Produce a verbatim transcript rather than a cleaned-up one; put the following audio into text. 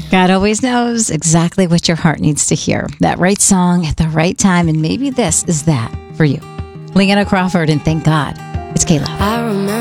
God always knows exactly what your heart needs to hear. That right song at the right time, and maybe this is that for you. Leanna Crawford and Thank God. It's Kayla. I remember